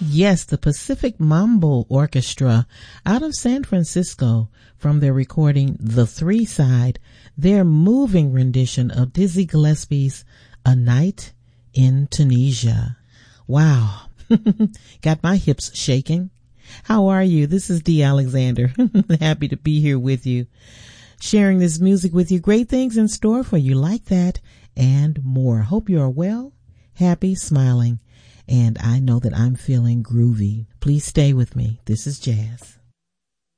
Yes, the Pacific Mambo Orchestra out of San Francisco, from their recording The Three Side, their moving rendition of Dizzy Gillespie's A Night in Tunisia. Wow. Got my hips shaking. How are you? This is Dee Alexander. Happy to be here with you, sharing this music with you. Great things in store for you like that and more. Hope you are well, happy, smiling, and I know that I'm feeling groovy. Please stay with me. This is Jazz.